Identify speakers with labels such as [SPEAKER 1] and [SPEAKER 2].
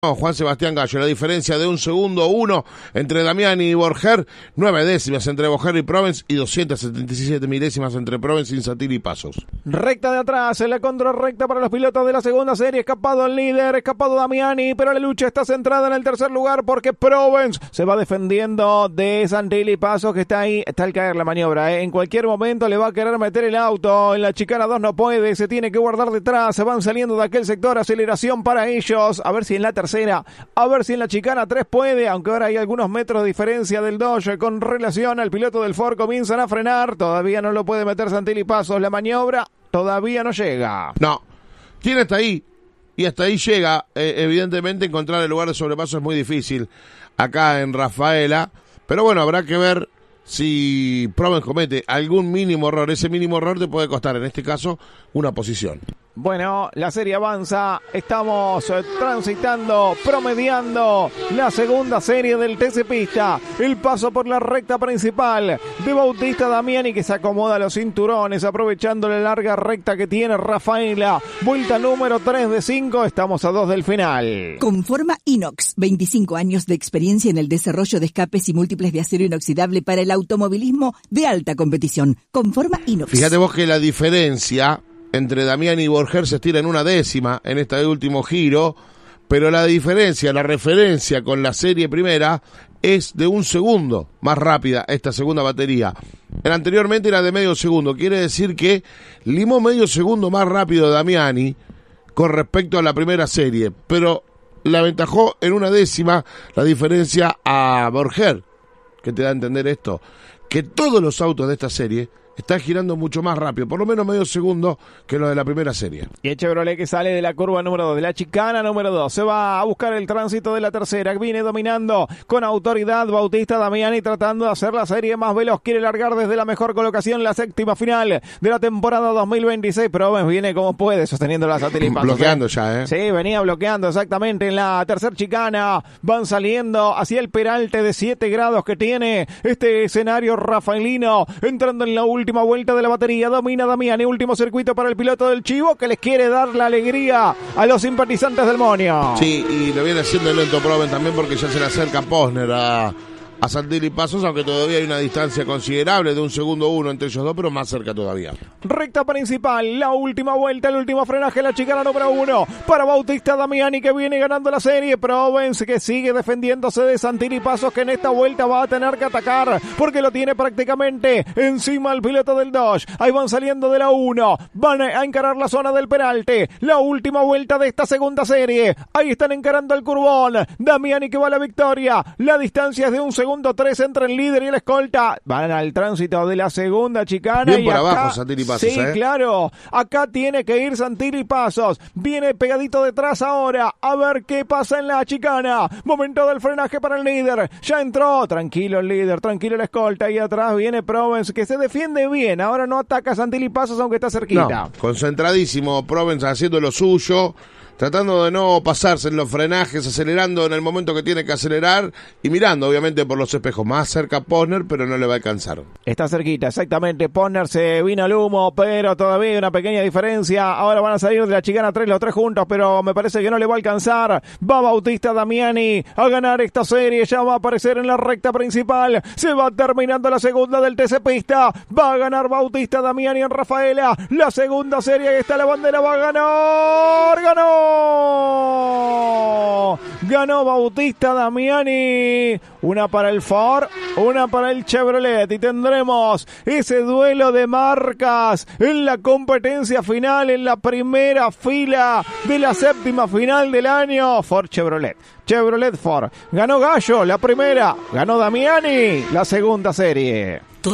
[SPEAKER 1] Juan Sebastián Gallo, la diferencia de 1 segundo 1 entre Damiani y Borger, 9 décimas entre Borger y Provence y 277 milésimas entre Provence, Insatili y Pasos.
[SPEAKER 2] Recta de atrás, en la contrarrecta para los pilotos de la segunda serie, escapado el líder, escapado Damiani, pero la lucha está centrada en el tercer lugar porque Provence se va defendiendo de Santilli y Pasos, que está ahí, está al caer la maniobra, en cualquier momento le va a querer meter el auto, en la chicana 2 no puede, se tiene que guardar detrás, se van saliendo de aquel sector, aceleración para ellos, a ver si en la tercera, a ver si en la chicana 3 puede, aunque ahora hay algunos metros de diferencia del Dodge con relación al piloto del Ford, comienzan a frenar, todavía no lo puede meter Santilli Pasos, la maniobra todavía no llega.
[SPEAKER 1] No, tiene hasta ahí, y hasta ahí llega, evidentemente encontrar el lugar de sobrepaso es muy difícil acá en Rafaela, pero bueno, habrá que ver si Provence comete algún mínimo error, ese mínimo error te puede costar, en este caso, una posición.
[SPEAKER 2] Bueno, la serie avanza, estamos transitando, promediando la segunda serie del TC Pista, el paso por la recta principal de Bautista Damiani que se acomoda los cinturones aprovechando la larga recta que tiene Rafaela, vuelta número 3 de 5, estamos a 2 del final.
[SPEAKER 3] Conforma Inox, 25 años de experiencia en el desarrollo de escapes y múltiples de acero inoxidable para el automovilismo de alta competición. Conforma Inox.
[SPEAKER 1] Fíjate vos que la diferencia entre Damiani y Borger se estira en 1 décima en este último giro, pero la diferencia, la referencia con la serie primera es de 1 segundo más rápida esta segunda batería. El anteriormente era de medio segundo, quiere decir que limó medio segundo más rápido Damiani con respecto a la primera serie, pero la aventajó en 1 décima la diferencia a Borger. ¿Qué te da a entender esto? Que todos los autos de esta serie está girando mucho más rápido, por lo menos medio segundo que lo de la primera serie.
[SPEAKER 2] Y el Chevrolet que sale de la curva número 2, de la chicana número 2, se va a buscar el tránsito de la tercera, viene dominando con autoridad Bautista Damiani tratando de hacer la serie más veloz, quiere largar desde la mejor colocación la séptima final de la temporada 2026, Provence viene como puede sosteniendo la Santilli Pasos.
[SPEAKER 1] Bloqueando ya,
[SPEAKER 2] Sí, venía bloqueando exactamente en la tercera chicana, van saliendo hacia el peralte de 7 grados que tiene este escenario rafaelino, entrando en la última vuelta de la batería, domina Damiani, último circuito para el piloto del Chivo que les quiere dar la alegría a los simpatizantes del Monio.
[SPEAKER 1] Sí, y lo viene haciendo lento Provence también porque ya se le acerca Posner a Santilli Pasos, aunque todavía hay una distancia considerable de 1 segundo 1 entre ellos dos, pero más cerca todavía.
[SPEAKER 2] Recta principal, la última vuelta, el último frenaje, la chicana número 1 para Bautista Damiani que viene ganando la serie, Provence que sigue defendiéndose de Santilli Pasos que en esta vuelta va a tener que atacar porque lo tiene prácticamente encima el piloto del Dodge. Ahí van saliendo de la 1, van a encarar la zona del peralte, la última vuelta de esta segunda serie, ahí están encarando el curbón, Damiani que va a la victoria, la distancia es de 1 segundo 3 entre el líder y el escolta, van al tránsito de la segunda chicana.
[SPEAKER 1] Bien
[SPEAKER 2] y
[SPEAKER 1] por
[SPEAKER 2] acá,
[SPEAKER 1] abajo Santilli Pasos.
[SPEAKER 2] Sí, claro, acá tiene que ir Santilli Pasos, viene pegadito detrás ahora, a ver qué pasa en la chicana, momento del frenaje para el líder, ya entró, tranquilo el líder, tranquilo el escolta, y atrás viene Provence que se defiende bien, ahora no ataca Santilli Pasos aunque está cerquita.
[SPEAKER 1] No, concentradísimo Provence haciendo lo suyo, tratando de no pasarse en los frenajes, acelerando en el momento que tiene que acelerar y mirando obviamente por los espejos, más cerca Posner, pero no le va a alcanzar.
[SPEAKER 2] Está cerquita, exactamente, Posner se vino al humo, pero todavía hay una pequeña diferencia, ahora van a salir de la chicana 3 los 3 juntos, pero me parece que no le va a alcanzar, va Bautista Damiani a ganar esta serie, ya va a aparecer en la recta principal, se va terminando la segunda del TC Pista, va a ganar Bautista Damiani en Rafaela, la segunda serie, ahí está la bandera, va a ganar, ganó Bautista Damiani, una para el Ford, una para el Chevrolet y tendremos ese duelo de marcas en la competencia final, en la primera fila de la séptima final del año. Ford Chevrolet, Chevrolet Ford, ganó Gallo la primera, ganó Damiani la segunda serie.